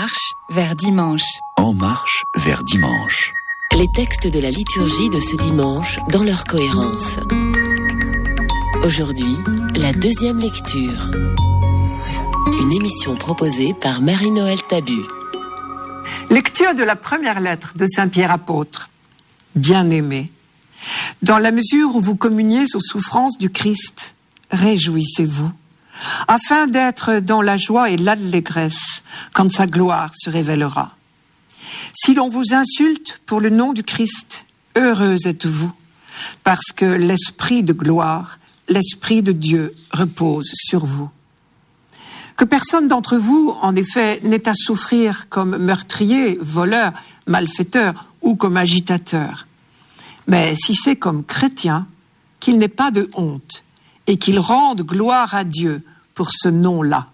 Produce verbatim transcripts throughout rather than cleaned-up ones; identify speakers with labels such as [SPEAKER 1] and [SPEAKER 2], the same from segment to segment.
[SPEAKER 1] marche vers dimanche.
[SPEAKER 2] En marche vers dimanche.
[SPEAKER 3] Les textes de la liturgie de ce dimanche dans leur cohérence. Aujourd'hui, la deuxième lecture. Une émission proposée par Marie-Noël Tabu.
[SPEAKER 4] Lecture de la première lettre de Saint Pierre apôtre. Bien-aimés, dans la mesure où vous communiez aux souffrances du Christ, réjouissez-vous, afin d'être dans la joie et l'allégresse quand sa gloire se révélera. Si l'on vous insulte pour le nom du Christ, heureux êtes-vous, parce que l'Esprit de gloire, l'Esprit de Dieu repose sur vous. Que personne d'entre vous, en effet, n'ait à souffrir comme meurtrier, voleur, malfaiteur ou comme agitateur. Mais si c'est comme chrétien, qu'il n'ait pas de honte et qu'il rende gloire à Dieu pour ce nom-là.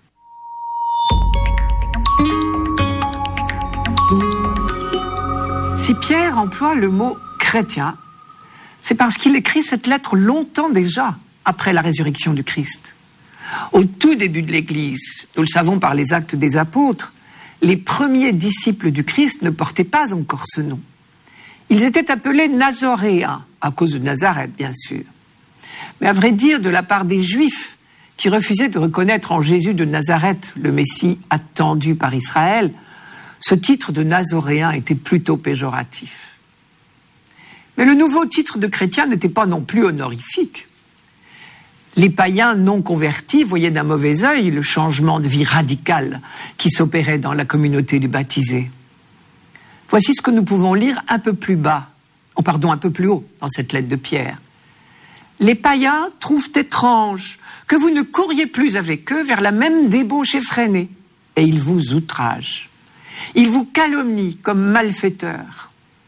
[SPEAKER 4] Si Pierre emploie le mot « chrétien », c'est parce qu'il écrit cette lettre longtemps déjà après la résurrection du Christ. Au tout début de l'Église, nous le savons par les actes des apôtres, les premiers disciples du Christ ne portaient pas encore ce nom. Ils étaient appelés Nazoréens, à cause de Nazareth, bien sûr. Mais à vrai dire, de la part des Juifs, qui refusaient de reconnaître en Jésus de Nazareth le Messie attendu par Israël, ce titre de Nazoréen était plutôt péjoratif. Mais le nouveau titre de chrétien n'était pas non plus honorifique. Les païens non convertis voyaient d'un mauvais œil le changement de vie radical qui s'opérait dans la communauté des baptisés. Voici ce que nous pouvons lire un peu plus bas, oh pardon, un peu plus haut dans cette lettre de Pierre. Les païens trouvent étrange que vous ne couriez plus avec eux vers la même débauche effrénée, et ils vous outragent. Ils vous calomnient comme malfaiteurs.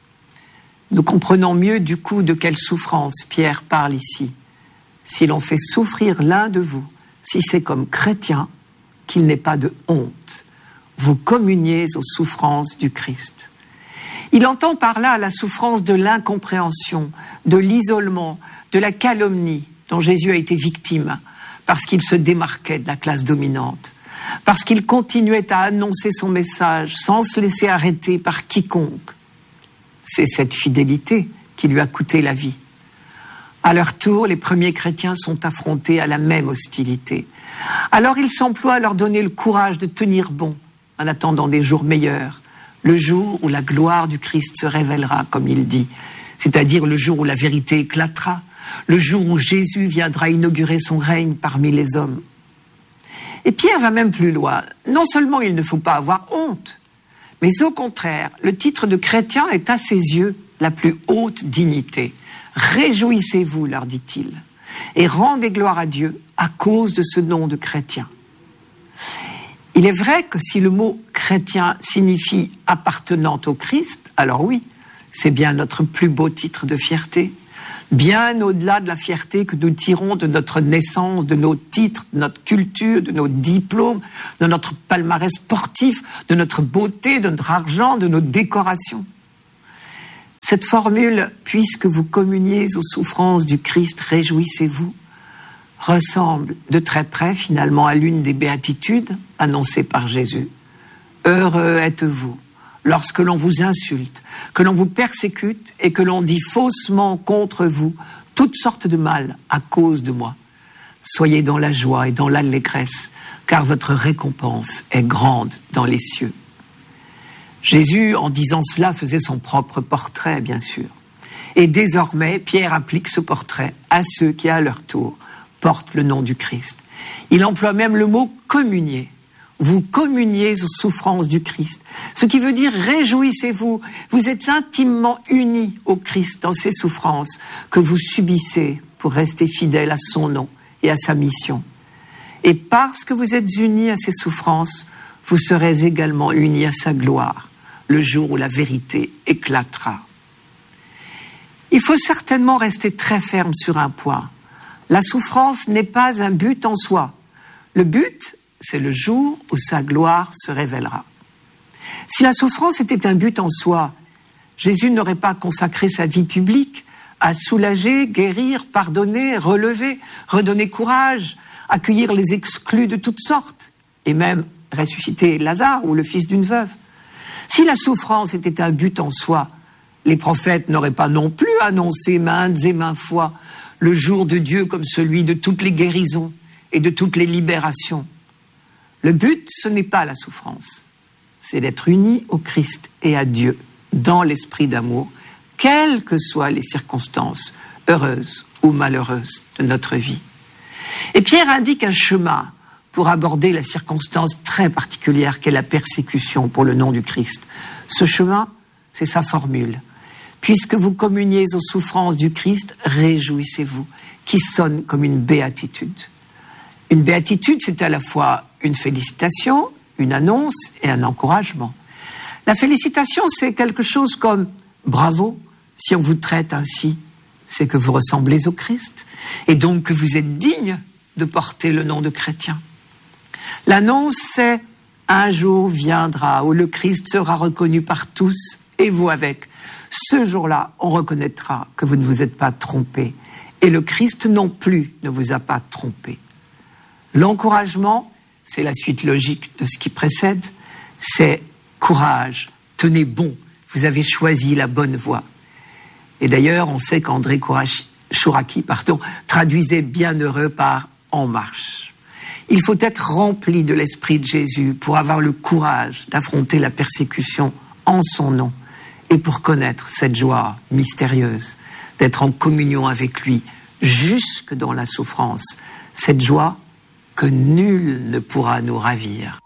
[SPEAKER 4] Nous comprenons mieux du coup de quelle souffrance Pierre parle ici. Si l'on fait souffrir l'un de vous, si c'est comme chrétien, qu'il n'ait pas de honte. Vous communiez aux souffrances du Christ. Il entend par là la souffrance de l'incompréhension, de l'isolement, de la calomnie dont Jésus a été victime, parce qu'il se démarquait de la classe dominante, parce qu'il continuait à annoncer son message sans se laisser arrêter par quiconque. C'est cette fidélité qui lui a coûté la vie. À leur tour, les premiers chrétiens sont affrontés à la même hostilité. Alors ils s'emploient à leur donner le courage de tenir bon en attendant des jours meilleurs, le jour où la gloire du Christ se révélera, comme il dit, c'est-à-dire le jour où la vérité éclatera, le jour où Jésus viendra inaugurer son règne parmi les hommes. Et Pierre va même plus loin. Non seulement il ne faut pas avoir honte, mais au contraire, le titre de chrétien est à ses yeux la plus haute dignité. Réjouissez-vous, leur dit-il, et rendez gloire à Dieu à cause de ce nom de chrétien. Il est vrai que si le mot chrétien signifie appartenant au Christ, alors oui, c'est bien notre plus beau titre de fierté, bien au-delà de la fierté que nous tirons de notre naissance, de nos titres, de notre culture, de nos diplômes, de notre palmarès sportif, de notre beauté, de notre argent, de nos décorations. Cette formule « puisque vous communiez aux souffrances du Christ, réjouissez-vous » ressemble de très près finalement à l'une des béatitudes annoncées par Jésus. « Heureux êtes-vous lorsque l'on vous insulte, que l'on vous persécute et que l'on dit faussement contre vous toutes sortes de mal à cause de moi. Soyez dans la joie et dans l'allégresse, car votre récompense est grande dans les cieux. » Jésus, en disant cela, faisait son propre portrait, bien sûr. Et désormais, Pierre applique ce portrait à ceux qui, à leur tour, portent le nom du Christ. Il emploie même le mot « communier ». Vous communiez aux souffrances du Christ. Ce qui veut dire réjouissez-vous. Vous êtes intimement unis au Christ dans ces souffrances que vous subissez pour rester fidèle à son nom et à sa mission. Et parce que vous êtes unis à ces souffrances, vous serez également unis à sa gloire, le jour où la vérité éclatera. Il faut certainement rester très ferme sur un point. La souffrance n'est pas un but en soi. Le but, c'est le jour où sa gloire se révélera. Si la souffrance était un but en soi, Jésus n'aurait pas consacré sa vie publique à soulager, guérir, pardonner, relever, redonner courage, accueillir les exclus de toutes sortes, et même ressuscité Lazare ou le fils d'une veuve. Si la souffrance était un but en soi, les prophètes n'auraient pas non plus annoncé maintes et maintes fois le jour de Dieu comme celui de toutes les guérisons et de toutes les libérations. Le but, ce n'est pas la souffrance, c'est d'être uni au Christ et à Dieu dans l'esprit d'amour, quelles que soient les circonstances heureuses ou malheureuses de notre vie. Et Pierre indique un chemin pour aborder la circonstance très particulière qu'est la persécution pour le nom du Christ. Ce chemin, c'est sa formule. Puisque vous communiez aux souffrances du Christ, réjouissez-vous, qui sonne comme une béatitude. Une béatitude, c'est à la fois une félicitation, une annonce et un encouragement. La félicitation, c'est quelque chose comme « bravo, si on vous traite ainsi, c'est que vous ressemblez au Christ, et donc que vous êtes digne de porter le nom de chrétien. » L'annonce, c'est « un jour viendra où le Christ sera reconnu par tous, et vous avec. Ce jour-là, on reconnaîtra que vous ne vous êtes pas trompé, et le Christ non plus ne vous a pas trompé. » L'encouragement, c'est la suite logique de ce qui précède, c'est « courage, tenez bon, vous avez choisi la bonne voie. » Et d'ailleurs, on sait qu'André Chouraki pardon, traduisait bienheureux par « en marche ». Il faut être rempli de l'esprit de Jésus pour avoir le courage d'affronter la persécution en son nom et pour connaître cette joie mystérieuse d'être en communion avec lui jusque dans la souffrance, cette joie que nul ne pourra nous ravir.